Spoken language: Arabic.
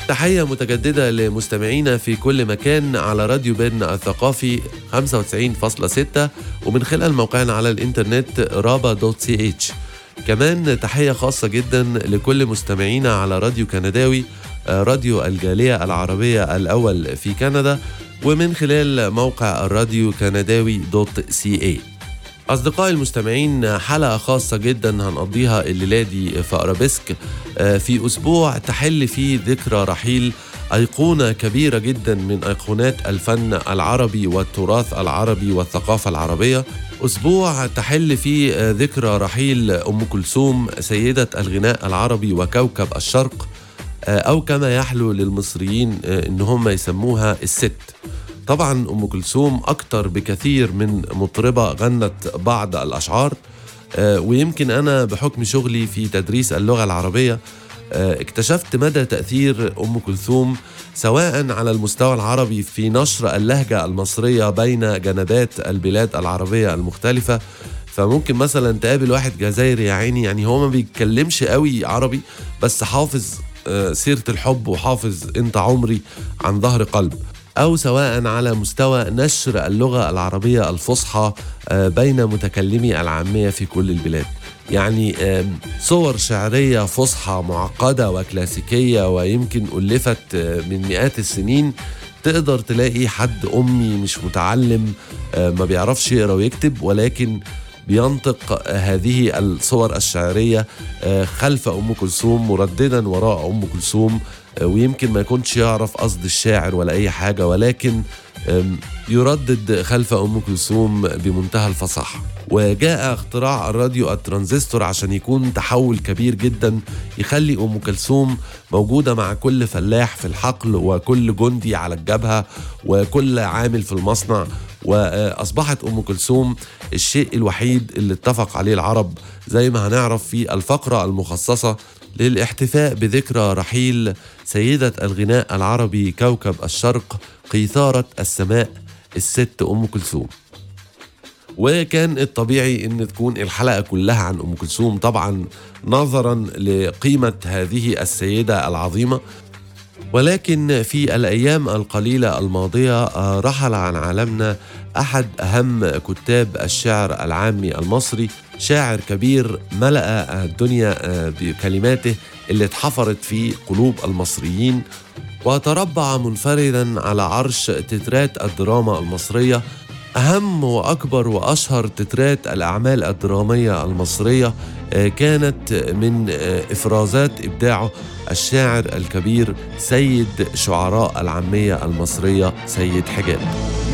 تحية متجددة لمستمعينا في كل مكان على راديو بيرنا الثقافي 95.6 ومن خلال موقعنا على الإنترنت raba.ch. كمان تحية خاصة جدا لكل مستمعينا على راديو كنداوي، راديو الجالية العربية الأول في كندا، ومن خلال موقع الراديو كنداوي.ca. أصدقائي المستمعين، حلقة خاصة جدا هنقضيها الليلة دي في أرابيسك في أسبوع تحل فيه ذكرى رحيل أيقونة كبيرة جدا من أيقونات الفن العربي والتراث العربي والثقافة العربية. أسبوع تحل فيه ذكرى رحيل أم كلثوم، سيدة الغناء العربي وكوكب الشرق، أو كما يحلو للمصريين إن هم يسموها الست. طبعا أم كلثوم أكتر بكثير من مطربة غنت بعض الأشعار، ويمكن أنا بحكم شغلي في تدريس اللغة العربية اكتشفت مدى تأثير أم كلثوم سواء على المستوى العربي في نشر اللهجة المصرية بين جنبات البلاد العربية المختلفة. فممكن مثلا تقابل واحد جزائري يا عيني، يعني هو ما بيتكلمش قوي عربي بس حافظ سيرة الحب وحافظ انت عمري عن ظهر قلب، أو سواء على مستوى نشر اللغة العربية الفصحى بين متكلمي العامية في كل البلاد. يعني صور شعرية فصحى معقدة وكلاسيكية ويمكن ألفت من مئات السنين، تقدر تلاقي حد أمي مش متعلم ما بيعرفش يقرأ ويكتب ولكن بينطق هذه الصور الشعرية خلف أم كلثوم، مرددا وراء أم كلثوم، ويمكن ما يكونش يعرف قصد الشاعر ولا أي حاجة، ولكن يردد خلف أم كلثوم بمنتهى الفصاحة. وجاء اختراع الراديو الترانزستور عشان يكون تحول كبير جدا يخلي أم كلثوم موجودة مع كل فلاح في الحقل وكل جندي على الجبهة وكل عامل في المصنع، وأصبحت أم كلثوم الشيء الوحيد اللي اتفق عليه العرب، زي ما هنعرف في الفقرة المخصصة للاحتفاء بذكرى رحيل سيدة الغناء العربي كوكب الشرق قيثارة السماء الست أم كلثوم. وكان الطبيعي أن تكون الحلقة كلها عن أم كلثوم طبعا نظرا لقيمة هذه السيدة العظيمة، ولكن في الأيام القليلة الماضية رحل عن عالمنا أحد أهم كتاب الشعر العامي المصري، شاعر كبير ملأ الدنيا بكلماته اللي اتحفرت في قلوب المصريين، وتربع منفردا على عرش تترات الدراما المصرية. أهم وأكبر وأشهر تترات الأعمال الدرامية المصرية كانت من إفرازات إبداعه الشاعر الكبير سيد شعراء العامية المصرية سيد حجاب.